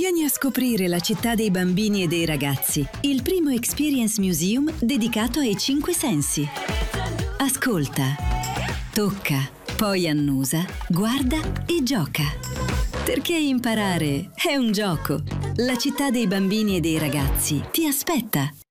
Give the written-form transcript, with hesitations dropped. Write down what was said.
Vieni a scoprire la città dei bambini e dei ragazzi, il primo Experience Museum dedicato ai 5 sensi. Ascolta, tocca, poi annusa, guarda e gioca. Perché imparare è un gioco. La città dei bambini e dei ragazzi ti aspetta.